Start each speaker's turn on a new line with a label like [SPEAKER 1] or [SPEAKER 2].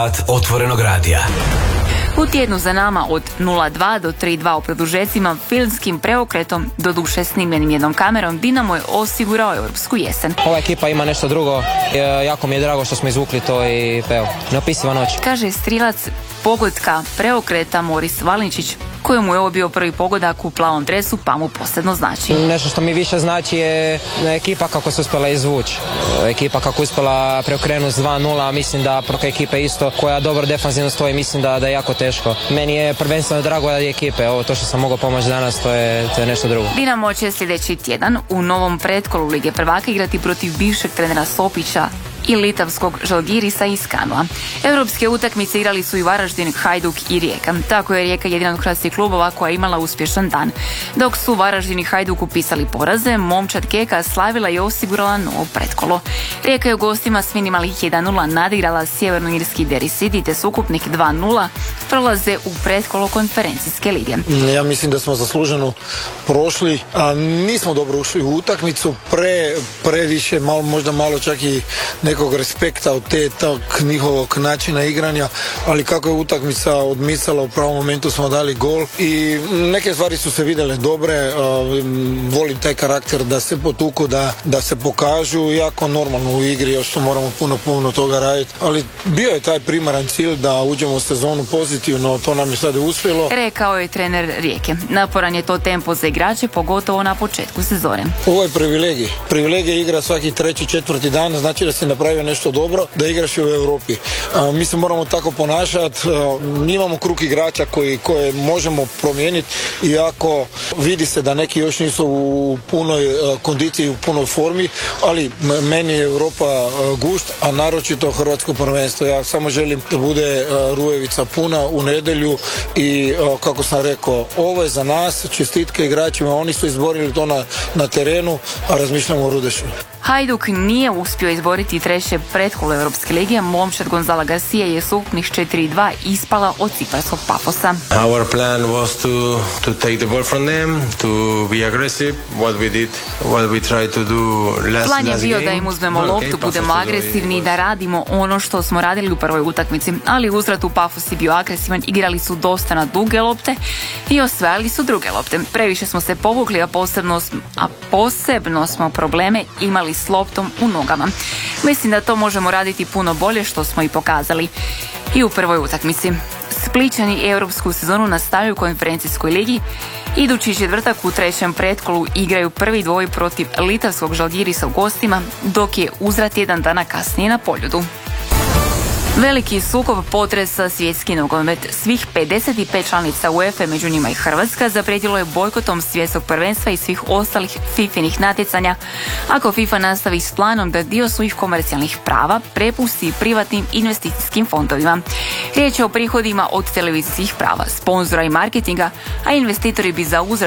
[SPEAKER 1] Otvorenog radija.
[SPEAKER 2] U tjednu za nama od 0-2 do 3-2 u produžecima filmskim preokretom, doduše snimljenim jednom kamerom, Dinamo je osigurao europsku jesen.
[SPEAKER 3] Ova ekipa ima nešto drugo, jako mi je drago što smo izvukli to i evo, neopisiva noć.
[SPEAKER 2] Kaže strilac pogotka preokreta Moris Valinčić, kojemu je ovo bio prvi pogodak u plavom dresu, pa mu posebno znači.
[SPEAKER 3] Nešto što mi više znači je ekipa kako se uspjela izvući. Ekipa kako uspjela preokrenuti s 2-0, mislim da protiv ekipe isto koja dobro defanzivno stoji, mislim da je jako teško. Meni je prvenstveno drago da je ekipe, ovo to što sam mogao pomoći danas, to je nešto drugo.
[SPEAKER 2] Dinamo će sljedeći tjedan u novom pretkolu Lige prvaka igrati protiv bivšeg trenera Sopića i litavskog Žalgirisa iz Kanua. Europske utakmice igrali su i Varaždin, Hajduk i Rijeka. Tako je Rijeka jedina od hrvatskih klubova koja je imala uspješan dan. Dok su Varaždin i Hajduk upisali poraze, momčad Keka slavila i osigurala novo pretkolo. Rijeka je u gostima s minimalnih 1-0 nadigrala sjevernoirski Derry City te s ukupnih 2-0 prolaze u pretkolo konferencijske lige.
[SPEAKER 4] Ja mislim da smo zasluženo prošli, a nismo dobro ušli u utakmicu, previše, možda malo čak i nekog respekta od tog njihovog načina igranja, ali kako je utakmica odmicala, u pravom momentu smo dali gol i neke stvari su se vidjele dobre, volim taj karakter da se potuku, da se pokažu, jako normalno u igri, još što moramo puno toga raditi, ali bio je taj primaran cilj da uđemo u sezonu pozitivno, to nam je sada uspjelo.
[SPEAKER 2] Rekao je trener Rijeke. Naporan je to tempo za igrače, pogotovo na početku sezone.
[SPEAKER 4] Ovo je privilegija igra svaki treći, četvrti dan, znači da se napravio nešto dobro, da igraš u Europi. Mi se moramo tako ponašati, imamo krug igrača koje možemo promijeniti, iako vidi se da neki još nisu u punoj kondiciji, u punoj formi, ali meni je Europa gušt, a naročito hrvatsko prvenstvo. Ja samo želim da bude Rujevica puna u nedjelju i kako sam rekao, ovo je za nas, čestitke igračima, oni su izborili to na terenu, a razmišljamo o Rudešu.
[SPEAKER 2] Hajduk nije uspio izboriti treće pretkolo Europske lige, momčad Gonzala Garcia je s ukupnih 4-2 ispala od ciparskog Pafosa.
[SPEAKER 5] Our plan was to take the ball from them, to be aggressive, what we tried to do last
[SPEAKER 2] Plan je bio
[SPEAKER 5] game.
[SPEAKER 2] da im uzmemo loptu, budemo agresivni i da radimo ono što smo radili u prvoj utakmici, ali uzvrat u Pafos je bio agresivan, igrali su dosta na duge lopte i osvajali su druge lopte. Previše smo se povukli, a posebno smo probleme imali s loptom u nogama. Mislim da to možemo raditi puno bolje, što smo i pokazali i u prvoj utakmici. Splićani europsku sezonu nastavljaju u konferencijskoj ligi. Idući četvrtak u trećem pretkolu igraju prvi dvoj protiv litavskog Žalgirisa u gostima, dok je uzvrat jedan dana kasnije na Poljudu. Veliki sukob potresa svjetski nogomet. Svih 55 članica UEFA, među njima i Hrvatska, zaprijetilo je bojkotom svjetskog prvenstva i svih ostalih FIFA-inih natjecanja ako FIFA nastavi s planom da dio svojih komercijalnih prava prepusti privatnim investicijskim fondovima. Riječ je o prihodima od televizijskih prava, sponzora i marketinga, a investitori bi za uzvrat